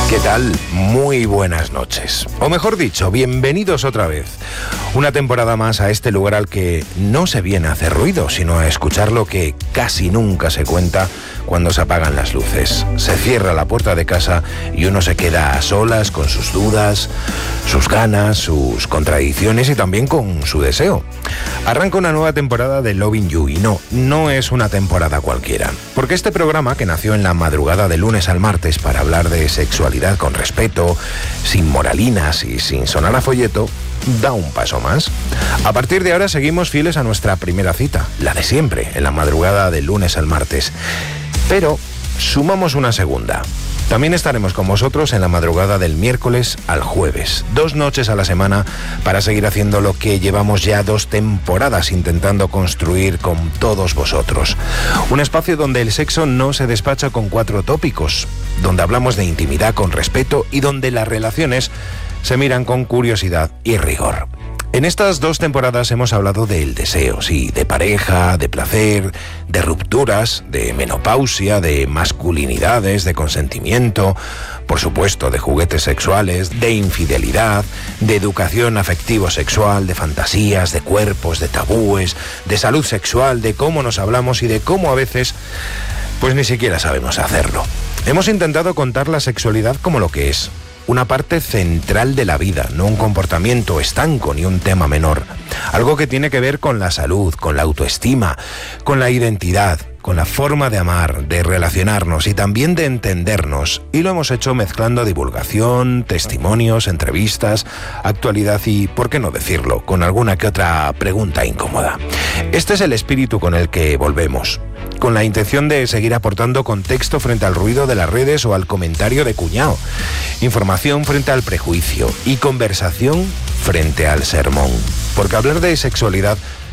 ¿Qué tal? Muy buenas noches. O mejor dicho, bienvenidos otra vez. Una temporada más a este lugar al que no se viene a hacer ruido, sino a escuchar lo que casi nunca se cuenta cuando se apagan las luces. Se cierra la puerta de casa y uno se queda a solas con sus dudas, sus ganas, sus contradicciones y también con su deseo. Arranca una nueva temporada de Loving You y no es una temporada cualquiera. Porque este programa, que nació en la madrugada de lunes al martes para hablar de sexualidad con respeto, sin moralinas y sin sonar a folleto, da un paso más. A partir de ahora seguimos fieles a nuestra primera cita, la de siempre, en la madrugada del lunes al martes. Pero sumamos una segunda. También estaremos con vosotros en la madrugada del miércoles al jueves, 2 noches a la semana para seguir haciendo lo que llevamos ya 2 temporadas intentando construir con todos vosotros. Un espacio donde el sexo no se despacha con 4 tópicos, donde hablamos de intimidad con respeto y donde las relaciones se miran con curiosidad y rigor. En estas 2 temporadas hemos hablado del deseo, sí, de pareja, de placer, de rupturas, de menopausia, de masculinidades, de consentimiento, por supuesto, de juguetes sexuales, de infidelidad, de educación afectivo-sexual, de fantasías, de cuerpos, de tabúes, de salud sexual, de cómo nos hablamos y de cómo a veces, pues ni siquiera sabemos hacerlo. Hemos intentado contar la sexualidad como lo que es. Una parte central de la vida, no un comportamiento estanco ni un tema menor. Algo que tiene que ver con la salud, con la autoestima, con la identidad, con la forma de amar, de relacionarnos y también de entendernos. Y lo hemos hecho mezclando divulgación, testimonios, entrevistas, actualidad y, por qué no decirlo, con alguna que otra pregunta incómoda. Este es el espíritu con el que volvemos, con la intención de seguir aportando contexto frente al ruido de las redes o al comentario de cuñado, información frente al prejuicio y conversación frente al sermón. Porque hablar de sexualidad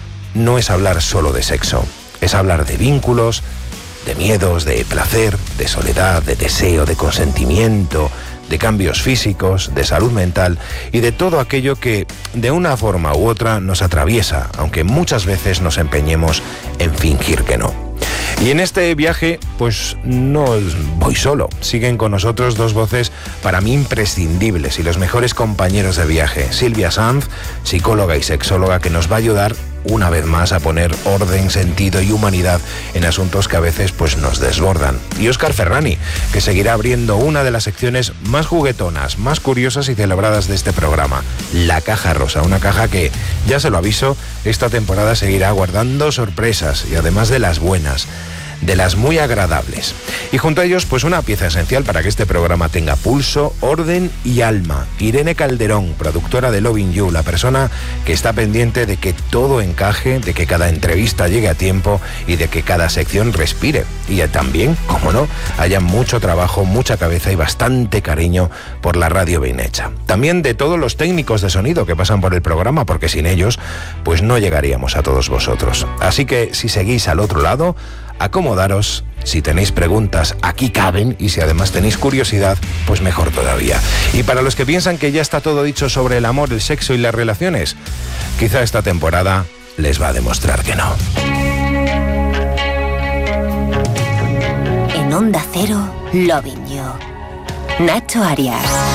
no es hablar solo de sexo, es hablar de vínculos, de miedos, de placer, de soledad, de deseo, de consentimiento, de cambios físicos, de salud mental y de todo aquello que de una forma u otra nos atraviesa, aunque muchas veces nos empeñemos en fingir que no. Y en este viaje, pues no voy solo. Siguen con nosotros 2 voces para mí imprescindibles y los mejores compañeros de viaje. Silvia Sanz, psicóloga y sexóloga, que nos va a ayudar una vez más a poner orden, sentido y humanidad en asuntos que a veces pues nos desbordan. Y Óscar Ferrani, que seguirá abriendo una de las secciones más juguetonas, más curiosas y celebradas de este programa, La Caja Rosa, una caja que, ya se lo aviso, esta temporada seguirá guardando sorpresas y además de las buenas, de las muy agradables. Y junto a ellos, pues una pieza esencial para que este programa tenga pulso, orden y alma. Irene Calderón, productora de Loving You, la persona que está pendiente de que todo encaje, de que cada entrevista llegue a tiempo y de que cada sección respire. Y también, como no, haya mucho trabajo, mucha cabeza y bastante cariño por la radio bien hecha. También de todos los técnicos de sonido que pasan por el programa, porque sin ellos, pues no llegaríamos a todos vosotros. Así que si seguís al otro lado, acomodaros, si tenéis preguntas, aquí caben, y si además tenéis curiosidad, pues mejor todavía. Y para los que piensan que ya está todo dicho sobre el amor, el sexo y las relaciones, quizá esta temporada les va a demostrar que no. En Onda Cero, Loving You. Nacho Arias.